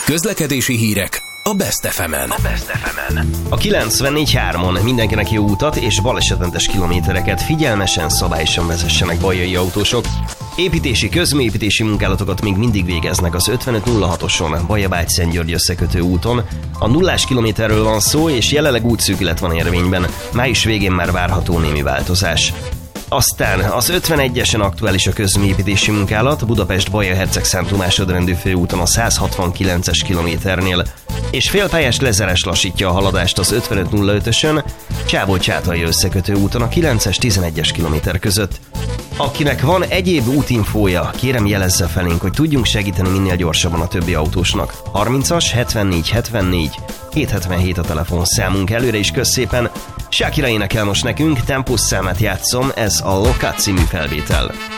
Közlekedési hírek a Best FM-en. A 94.3-on mindenkinek jó utat és balesetmentes kilométereket, figyelmesen, szabályosan vezessenek bajai autósok. Építési, közműépítési munkálatokat még mindig végeznek az 5506-oson, Bajabágy-Szentgyörgy összekötő úton. A 0 kilométerről van szó, és jelenleg útszűkület van érvényben. Május végén már várható némi változás. Aztán az 51-esen aktuális a közműépítési munkálat, Budapest-Baja-Hercegszent Tamás-rendű főúton a 169-es kilométernél, és félpályás lezárás lassítja a haladást az 5505-ösön, Csábol-Csátai összekötő úton a 9-es 11-es kilométer között. Akinek van egyéb útinfója, kérem jelezze felénk, hogy tudjunk segíteni minél gyorsabban a többi autósnak. 30-as 74 74 777 a telefonszámunk, előre is kösz szépen. Shakira énekel most nekünk, Tempus számát játszom, ez a Lokat című felvétel.